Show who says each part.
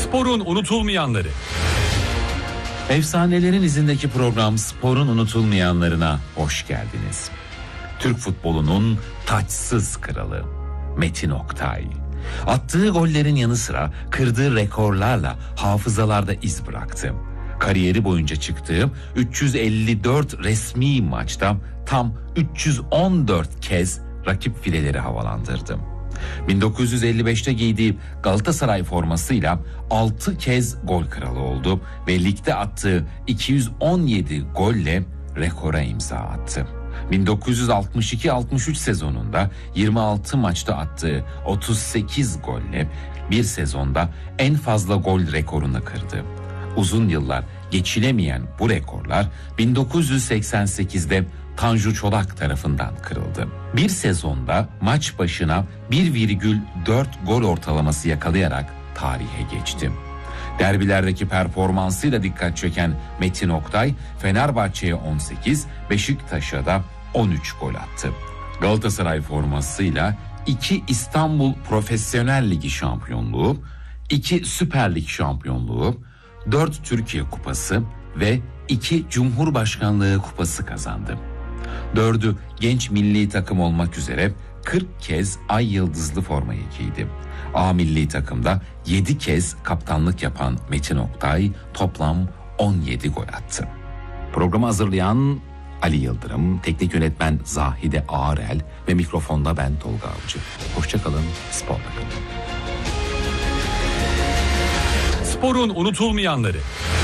Speaker 1: Sporun unutulmayanları.
Speaker 2: Efsanelerin izindeki program Sporun unutulmayanlarına hoş geldiniz. Türk futbolunun taçsız kralı Metin Oktay. Attığı gollerin yanı sıra kırdığı rekorlarla hafızalarda iz bıraktı. Kariyeri boyunca çıktığı 354 resmi maçta tam 314 kez rakip fileleri havalandırdı. 1955'te giydiği Galatasaray formasıyla 6 kez gol kralı oldu ve ligde attığı 217 golle rekora imza attı. 1962-63 sezonunda 26 maçta attığı 38 golle bir sezonda en fazla gol rekorunu kırdı. Uzun yıllar geçilemeyen bu rekorlar 1988'de Tanju Çolak tarafından kırıldı. Bir sezonda maç başına 1,4 gol ortalaması yakalayarak tarihe geçti. Derbilerdeki performansıyla dikkat çeken Metin Oktay, Fenerbahçe'ye 18, Beşiktaş'a da 13 gol attı. Galatasaray formasıyla 2 İstanbul Profesyonel Ligi şampiyonluğu, 2 Süper Lig şampiyonluğu, 4 Türkiye Kupası ve 2 Cumhurbaşkanlığı Kupası kazandı. 4'ü genç milli takım olmak üzere 40 kez ay yıldızlı formayı giydi. A milli takımda 7 kez kaptanlık yapan Metin Oktay toplam 17 gol attı. Programı hazırlayan Ali Yıldırım, teknik yönetmen Zahide Ağarel ve mikrofonda ben Tolga Avcı. Hoşçakalın, sporla kalın.
Speaker 1: Sporun unutulmayanları.